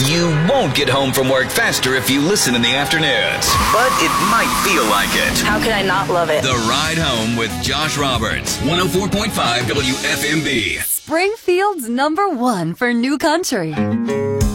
You won't get home from work faster if you listen in the afternoons, but it might feel like it. How can I not love it? The Ride Home with Josh Roberts, 104.5 WFMB. Springfield's #1 for new country.